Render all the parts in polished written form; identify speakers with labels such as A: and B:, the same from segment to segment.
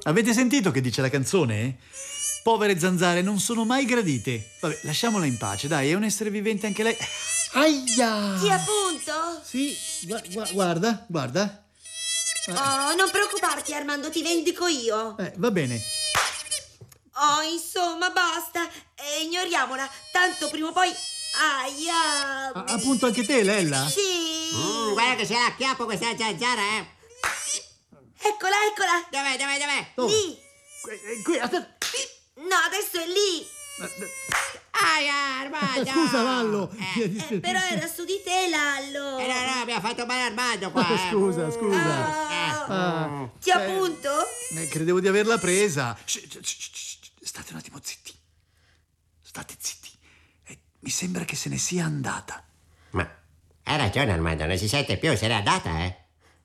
A: Avete sentito che dice la canzone? Povere zanzare non sono mai gradite. Vabbè, lasciamola in pace, dai, è un essere vivente anche lei. Aia!
B: Ti appunto?
A: Sì, guarda.
B: Oh, non preoccuparti, Armando, ti vendico io.
A: Va bene.
B: Oh, insomma, basta. Ignoriamola, tanto prima o poi... Aia!
A: Appunto anche te, Lella?
B: Sì!
C: Guarda che se la acchiappo questa zanzara,
B: Eccola!
C: Dov'è?
A: Dove?
B: Lì!
A: Qui, aspetta.
B: No, adesso è lì!
C: Aia, Armando!
A: Scusa, Lallo.
B: Però era su di te, Lallo!
C: No, abbiamo fatto male Armando qua.
A: Scusa.
B: Ti appunto?
A: Credevo di averla presa. State un attimo zitti. State zitti. Mi sembra che se ne sia andata.
C: Ma hai ragione, Armando, non si sente più, se n'è andata,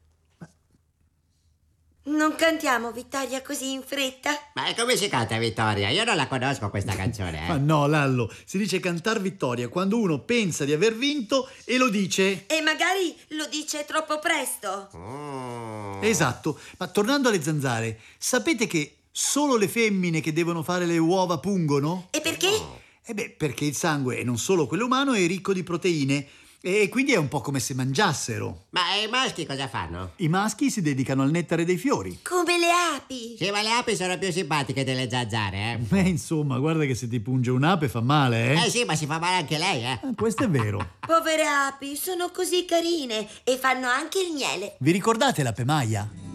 B: Non cantiamo Vittoria così in fretta?
C: Ma come si canta Vittoria? Io non la conosco questa canzone,
A: Ma no, Lallo, si dice cantar vittoria quando uno pensa di aver vinto e lo dice.
B: E magari lo dice troppo presto.
A: Esatto, ma tornando alle zanzare, sapete che solo le femmine che devono fare le uova pungono?
B: E perché?
A: Perché il sangue, e non solo quello umano, è ricco di proteine e quindi è un po' come se mangiassero.
C: Ma i maschi cosa fanno?
A: I maschi si dedicano al nettare dei fiori.
B: Come le api.
C: Sì, ma le api sono più simpatiche delle zanzare,
A: Insomma, guarda che se ti punge un'ape fa male,
C: sì, ma si fa male anche lei,
A: Questo è vero.
B: Povere api, sono così carine e fanno anche il miele.
A: Vi ricordate l'ape Maia?